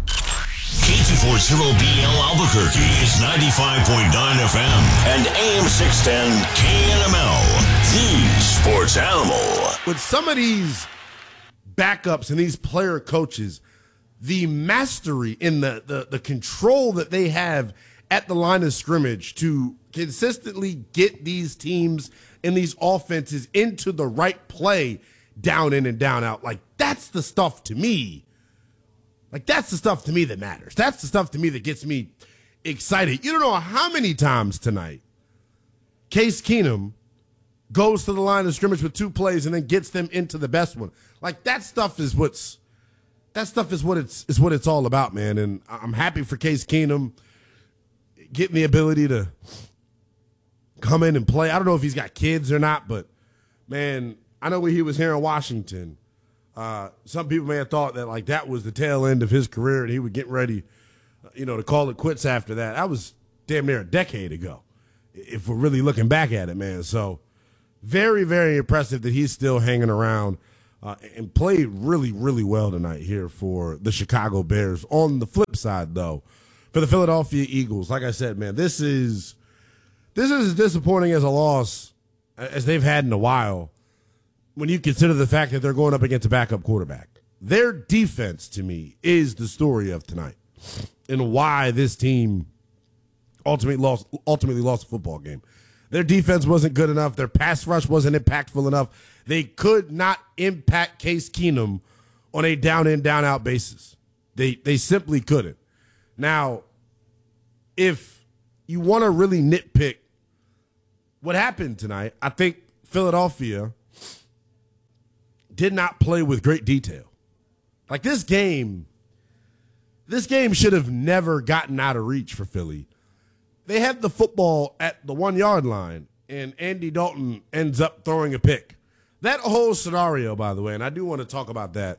K240BL Albuquerque is 95.9 FM and AM 610 KNML, the Sports Animal. With some of these backups and these player coaches, the mastery in the control that they have at the line of scrimmage to consistently get these teams and these offenses into the right play down in and down out. Like, that's the stuff to me. Like, that's the stuff to me that matters. That's the stuff to me that gets me excited. You don't know how many times tonight Case Keenum goes to the line of scrimmage with 2 plays and then gets them into the best one. Like, that stuff is what it's all about, man. And I'm happy for Case Keenum getting the ability to come in and play. I don't know if he's got kids or not, but, man, I know when he was here in Washington, some people may have thought that, like, that was the tail end of his career and he would get ready, to call it quits after that. That was damn near a decade ago, if we're really looking back at it, man. So very, very impressive that he's still hanging around and played really, really well tonight here for the Chicago Bears. On the flip side, though, for the Philadelphia Eagles, like I said, man, this is as disappointing as a loss as they've had in a while when you consider the fact that they're going up against a backup quarterback. Their defense, to me, is the story of tonight and why this team ultimately lost the football game. Their defense wasn't good enough. Their pass rush wasn't impactful enough. They could not impact Case Keenum on a down-in, down-out basis. They simply couldn't. Now, if you want to really nitpick what happened tonight, I think Philadelphia did not play with great detail. Like, this game should have never gotten out of reach for Philly. They had the football at the 1-yard line, and Andy Dalton ends up throwing a pick. That whole scenario, by the way, and I do want to talk about that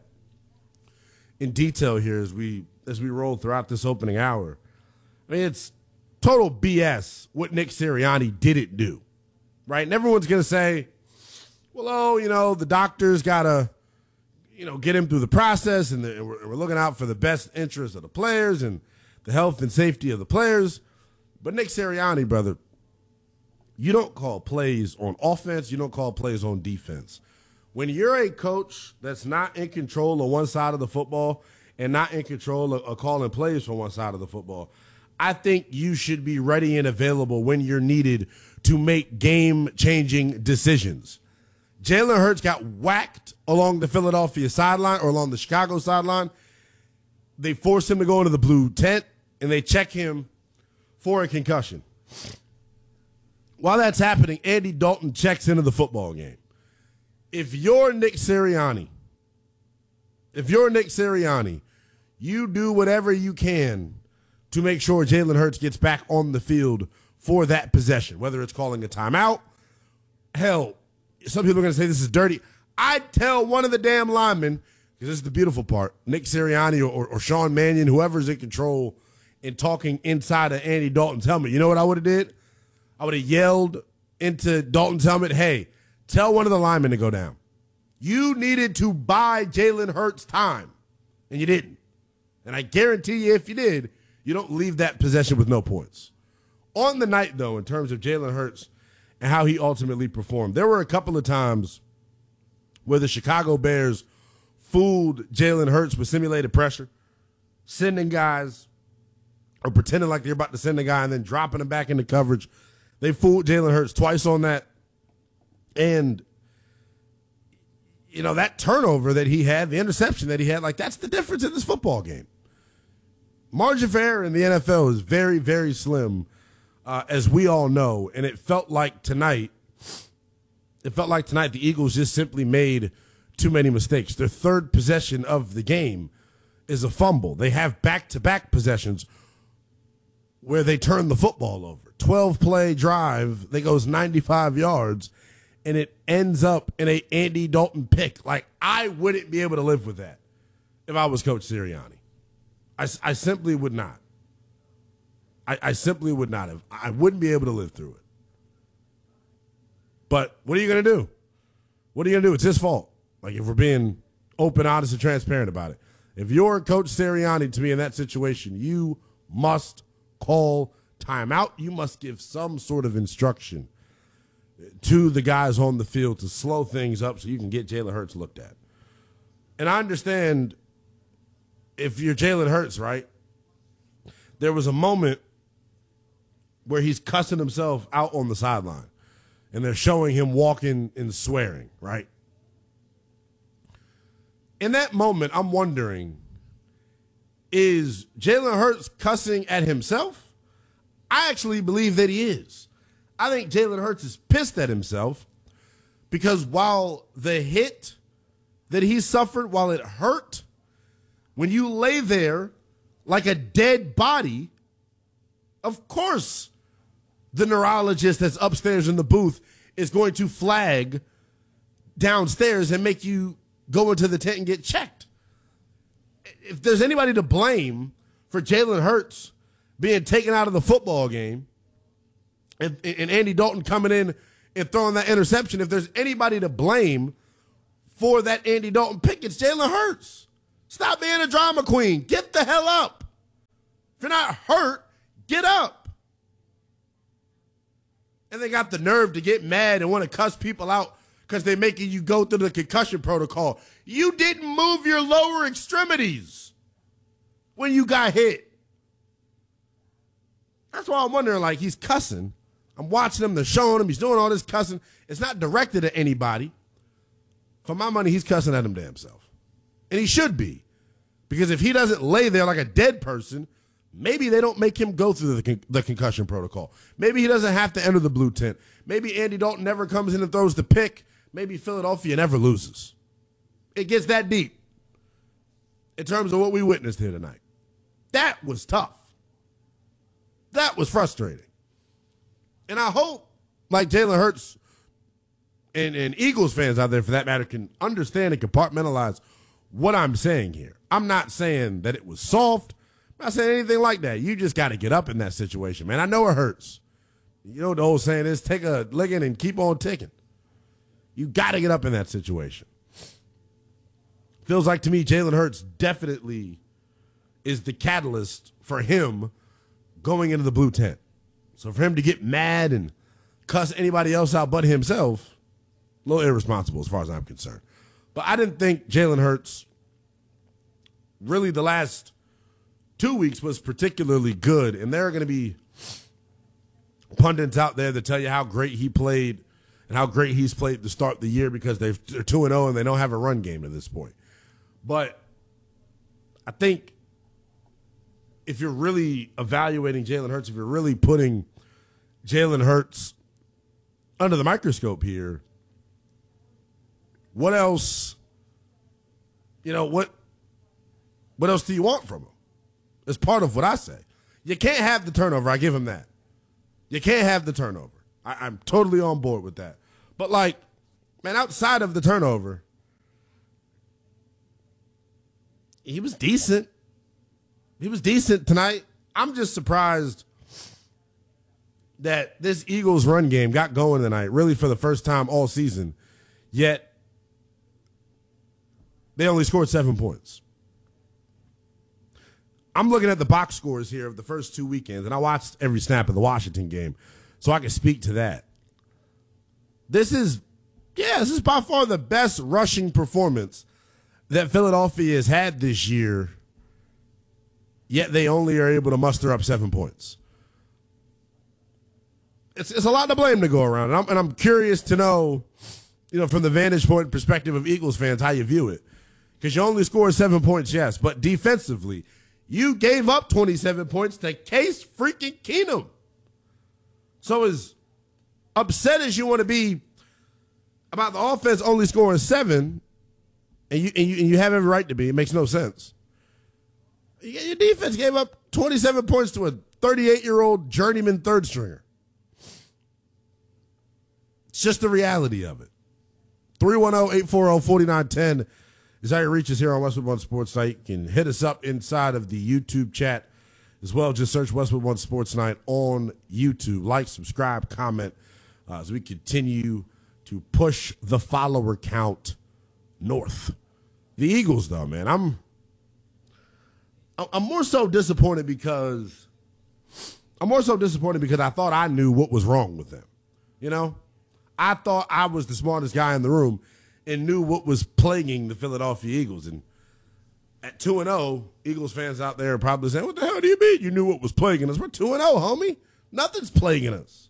in detail here as we roll throughout this opening hour. I mean, it's total BS what Nick Sirianni didn't do, right? And everyone's going to say, well, the doctor's got to, get him through the process, and we're looking out for the best interest of the players and the health and safety of the players. But Nick Sirianni, brother, you don't call plays on offense. You don't call plays on defense. When you're a coach that's not in control of one side of the football and not in control of calling plays from one side of the football, I think you should be ready and available when you're needed to make game-changing decisions. Jalen Hurts got whacked along the Philadelphia sideline or along the Chicago sideline. They forced him to go into the blue tent, and they check him for a concussion. While that's happening, Andy Dalton checks into the football game. If you're Nick Sirianni, you do whatever you can to make sure Jalen Hurts gets back on the field for that possession, whether it's calling a timeout. Hell, some people are going to say this is dirty. I'd tell one of the damn linemen, because this is the beautiful part, Nick Sirianni or Sean Mannion, whoever's in control and talking inside of Andy Dalton's helmet. You know what I would have did? I would have yelled into Dalton's helmet, hey, tell one of the linemen to go down. You needed to buy Jalen Hurts time, and you didn't. And I guarantee you if you did, you don't leave that possession with no points. On the night, though, in terms of Jalen Hurts and how he ultimately performed, there were a couple of times where the Chicago Bears fooled Jalen Hurts with simulated pressure, sending guys or pretending like they're about to send a guy and then dropping him back into coverage. They fooled Jalen Hurts twice on that. And, that turnover that he had, the interception that he had, like, that's the difference in this football game. Margin for error in the NFL is very, very slim, as we all know. And it felt like tonight the Eagles just simply made too many mistakes. Their third possession of the game is a fumble. They have back-to-back possessions where they turn the football over. 12-play drive that goes 95 yards, and it ends up in a Andy Dalton pick. Like, I wouldn't be able to live with that if I was Coach Sirianni. I simply would not. I simply would not have. I wouldn't be able to live through it. But what are you going to do? What are you going to do? It's his fault. Like, if we're being open, honest, and transparent about it. If you're Coach Sirianni, to me, in that situation, you must call timeout. You must give some sort of instruction to the guys on the field to slow things up so you can get Jalen Hurts looked at. And I understand if you're Jalen Hurts, right, there was a moment where he's cussing himself out on the sideline, and they're showing him walking and swearing, right? In that moment, I'm wondering, is Jalen Hurts cussing at himself? I actually believe that he is. I think Jalen Hurts is pissed at himself because while the hit that he suffered, while it hurt, when you lay there like a dead body, of course the neurologist that's upstairs in the booth is going to flag downstairs and make you go into the tent and get checked. If there's anybody to blame for Jalen Hurts being taken out of the football game and Andy Dalton coming in and throwing that interception, if there's anybody to blame for that Andy Dalton pick, it's Jalen Hurts. Stop being a drama queen. Get the hell up. If you're not hurt, get up. And they got the nerve to get mad and want to cuss people out because they're making you go through the concussion protocol. You didn't move your lower extremities when you got hit. That's why I'm wondering, like, he's cussing. I'm watching him, they're showing him, he's doing all this cussing. It's not directed at anybody. For my money, he's cussing at him damn self. And he should be. Because if he doesn't lay there like a dead person, maybe they don't make him go through the concussion protocol. Maybe he doesn't have to enter the blue tent. Maybe Andy Dalton never comes in and throws the pick. Maybe Philadelphia never loses. It gets that deep in terms of what we witnessed here tonight. That was tough. That was frustrating. And I hope, like Jalen Hurts and Eagles fans out there, for that matter, can understand and compartmentalize what I'm saying here. I'm not saying that it was soft. I'm not saying anything like that. You just got to get up in that situation, man. I know it hurts. You know what the old saying is, take a licking and keep on ticking. You got to get up in that situation. Feels like to me Jalen Hurts definitely is the catalyst for him going into the blue tent. So for him to get mad and cuss anybody else out but himself, a little irresponsible as far as I'm concerned. But I didn't think Jalen Hurts, really the last 2 weeks, was particularly good. And there are going to be pundits out there that tell you how great he played and how great he's played to start the year because they're 2-0 and they don't have a run game at this point. But I think if you're really evaluating Jalen Hurts, if you're really putting Jalen Hurts under the microscope here, what else, what else do you want from him? It's part of what I say. You can't have the turnover. I give him that. You can't have the turnover. I'm totally on board with that. But, man, outside of the turnover, he was decent. He was decent tonight. I'm just surprised that this Eagles run game got going tonight, really for the first time all season, yet they only scored 7 points. I'm looking at the box scores here of the first 2 weekends, and I watched every snap of the Washington game, so I can speak to that. This is by far the best rushing performance that Philadelphia has had this year, yet they only are able to muster up 7 points. It's a lot to blame to go around, and I'm curious to know, from the vantage point perspective of Eagles fans, how you view it. Because you only scored 7 points, yes, but defensively, you gave up 27 points to Case freaking Keenum. So as upset as you want to be about the offense only scoring 7, and you have every right to be, it makes no sense. Your defense gave up 27 points to a 38-year-old journeyman third stringer. It's just the reality of it. 310-840-4910 is how you reach us here on Westwood One Sports Night. You can hit us up inside of the YouTube chat as well. Just search Westwood One Sports Night on YouTube. Like, subscribe, comment as we continue to push the follower count north. The Eagles, though, man, I'm more so disappointed because I thought I knew what was wrong with them. I thought I was the smartest guy in the room and knew what was plaguing the Philadelphia Eagles. And At 2-0, Eagles fans out there are probably saying, what the hell do you mean? You knew what was plaguing us. We're 2-0, homie. Nothing's plaguing us.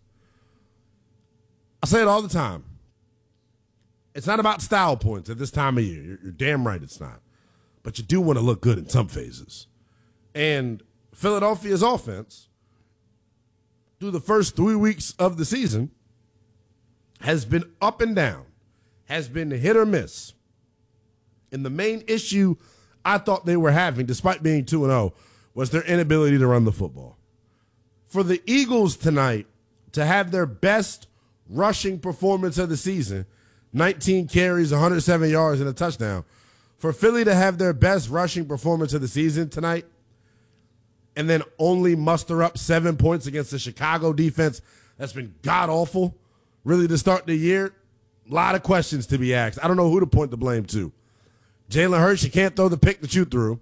I say it all the time. It's not about style points at this time of year. You're damn right it's not. But you do want to look good in some phases. And Philadelphia's offense, through the first 3 weeks of the season, has been up and down, has been hit or miss. And the main issue I thought they were having, despite being 2-0, was their inability to run the football. For the Eagles tonight to have their best rushing performance of the season, 19 carries, 107 yards, and a touchdown. For Philly to have their best rushing performance of the season tonight and then only muster up 7 points against the Chicago defense that's been god-awful really to start the year, a lot of questions to be asked. I don't know who to point the blame to. Jalen Hurts, you can't throw the pick that you threw.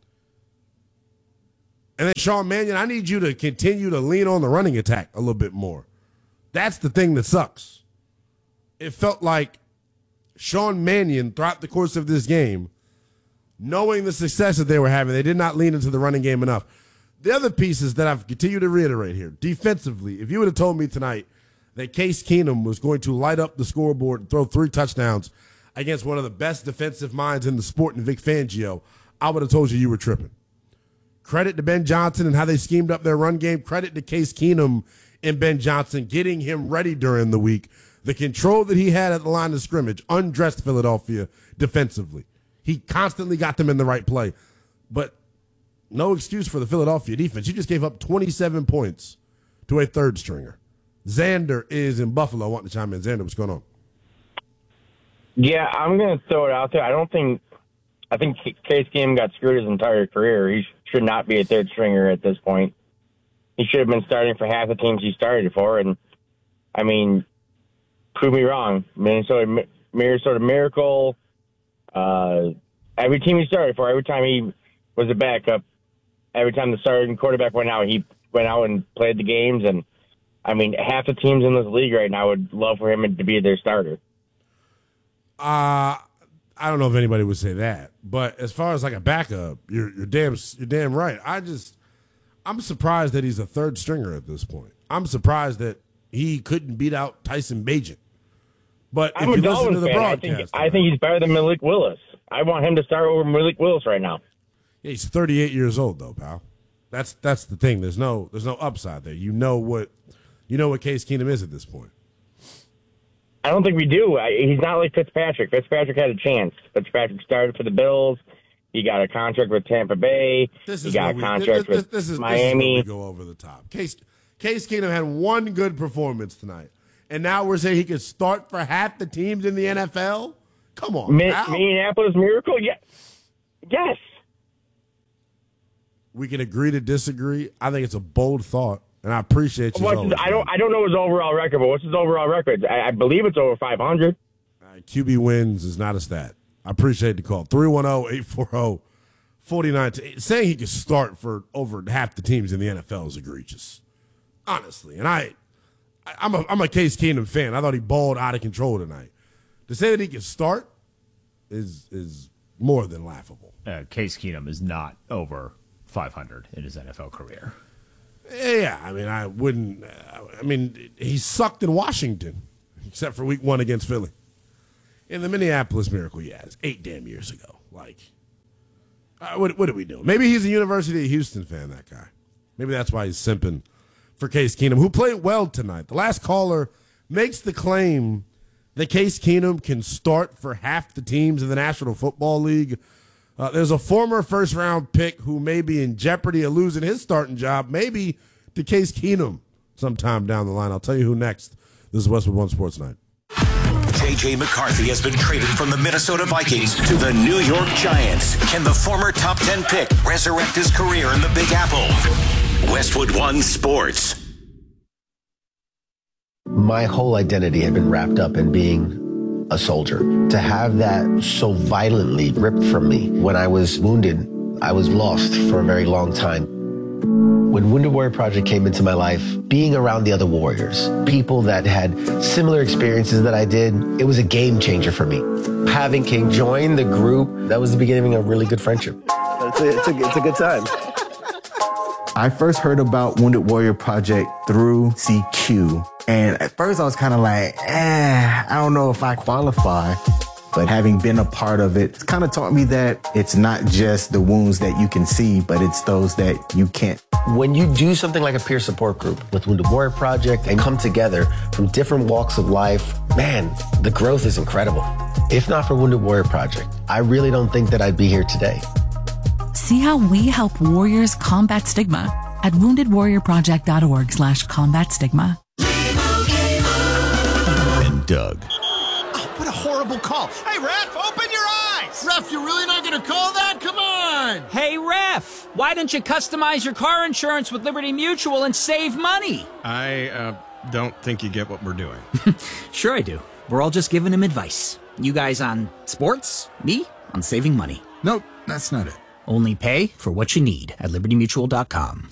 And then Sean Mannion, I need you to continue to lean on the running attack a little bit more. That's the thing that sucks. It felt like Sean Mannion, throughout the course of this game, knowing the success that they were having, they did not lean into the running game enough. The other pieces that I've continued to reiterate here, defensively, if you would have told me tonight that Case Keenum was going to light up the scoreboard and throw 3 touchdowns against one of the best defensive minds in the sport in Vic Fangio, I would have told you were tripping. Credit to Ben Johnson and how they schemed up their run game. Credit to Case Keenum and Ben Johnson getting him ready during the week. The control that he had at the line of scrimmage undressed Philadelphia defensively. He constantly got them in the right play. But no excuse for the Philadelphia defense. You just gave up 27 points to a third stringer. Xander is in Buffalo. I want to chime in. Xander, what's going on? Yeah, I'm going to throw it out there. I think Case Keenum got screwed his entire career. He should not be a third stringer at this point. He should have been starting for half the teams he started for. And, I mean, prove me wrong. Minnesota Miracle, every team he started for, every time he was a backup, every time the starting quarterback went out, he went out and played the games. And, I mean, half the teams in this league right now would love for him to be their starter. I don't know if anybody would say that, but as far as like a backup, you're damn right. I'm surprised that he's a third stringer at this point. I'm surprised that he couldn't beat out Tyson Bagent. But I'm a Dolphins fan. I think he's better than Malik Willis. I want him to start over Malik Willis right now. Yeah, he's 38 years old though, pal. That's the thing. There's no upside there. You know what Case Keenum is at this point. I don't think we do. He's not like Fitzpatrick. Fitzpatrick had a chance. Fitzpatrick started for the Bills. He got a contract with Tampa Bay. He got a contract with Miami. This is where we go over the top. Case Keenum had one good performance tonight, and now we're saying he could start for half the teams in the NFL? Come on, Minneapolis Miracle? Yes. We can agree to disagree. I think it's a bold thought. And I appreciate you. I don't know his overall record, but what's his overall record? I believe it's over 500. QB wins is not a stat. I appreciate the call. 310-840-49. Saying he could start for over half the teams in the NFL is egregious, honestly. And I'm a Case Keenum fan. I thought he balled out of control tonight. To say that he can start is more than laughable. Case Keenum is not over 500 in his NFL career. Yeah, he sucked in Washington, except for week 1 against Philly. In the Minneapolis Miracle, it's 8 damn years ago. What are we doing? Maybe he's a University of Houston fan, that guy. Maybe that's why he's simping for Case Keenum, who played well tonight. The last caller makes the claim that Case Keenum can start for half the teams in the National Football League. There's a former first-round pick who may be in jeopardy of losing his starting job, maybe to Case Keenum sometime down the line. I'll tell you who next. This is Westwood One Sports Night. J.J. McCarthy has been traded from the Minnesota Vikings to the New York Giants. Can the former top 10 pick resurrect his career in the Big Apple? Westwood One Sports. My whole identity had been wrapped up in being a soldier. To have that so violently ripped from me when I was wounded, I was lost for a very long time. When Wounded Warrior Project came into my life, being around the other warriors, people that had similar experiences that I did, it was a game changer for me. Having King join the group, that was the beginning of a really good friendship. it's a good time. I first heard about Wounded Warrior Project through CQ. And at first I was kind of like, I don't know if I qualify. But having been a part of it, it's kind of taught me that it's not just the wounds that you can see, but it's those that you can't. When you do something like a peer support group with Wounded Warrior Project and come together from different walks of life, man, the growth is incredible. If not for Wounded Warrior Project, I really don't think that I'd be here today. See how we help warriors combat stigma at woundedwarriorproject.org/combat stigma. And Doug. What a horrible call. Hey, ref, open your eyes! Ref, you're really not going to call that? Come on! Hey, ref, why don't you customize your car insurance with Liberty Mutual and save money? I don't think you get what we're doing. Sure I do. We're all just giving him advice. You guys on sports, me on saving money. Nope, that's not it. Only pay for what you need at libertymutual.com.